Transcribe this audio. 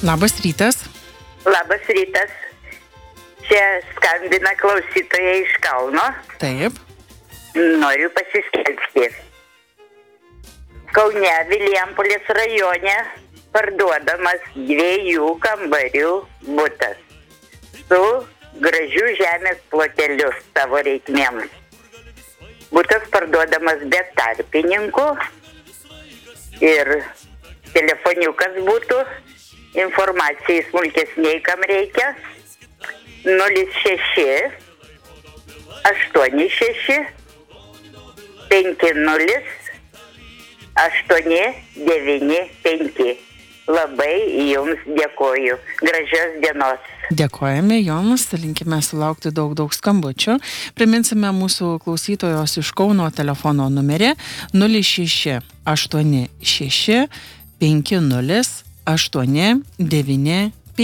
Labas rytas. Labas rytas. Čia skambina klausytoja iš Kauno. Taip. Noriu pasiskelbti. Kaune, Vilijampolės rajone parduodamas 2 kambarių butas su gražiu žemės ploteliu savo reikmėms. Butas parduodamas be tarpininkų ir telefoniukas būtų, informacijai smulkesniai, kam reikia, 06 86 50 895. Labai jums dėkoju. Gražios dienos. Dėkojame jums, linkime sulaukti daug skambučių. Priminsime mūsų klausytojos iš Kauno telefono numerį 06 86 50 895.